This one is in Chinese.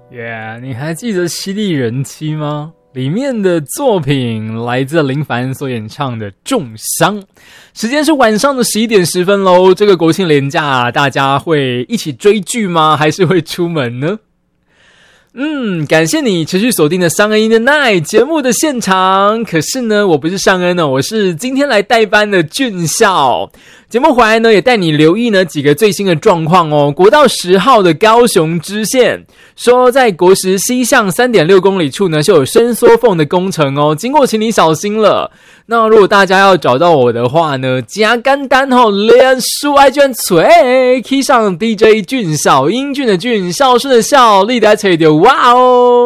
你还记得《犀利人妻》吗？里面的作品来自林凡所演唱的《重伤》。时间是晚上的11点10分咯。这个国庆连假大家会一起追剧吗？还是会出门呢？感谢你持续锁定的尚恩 in the night 节目的现场。可是呢，我不是尚恩哦，我是今天来代班的俊孝。节目回来呢，也带你留意呢几个最新的状况哦。国道10号的高雄支线说，在国十西向 3.6 公里处呢，是有伸缩缝的工程哦，经过请你小心了。那如果大家要找到我的话呢，加简单哦，脸书爱卷锤 key 上 DJ 俊孝，英俊的俊，孝顺的孝，立得找到哇哦。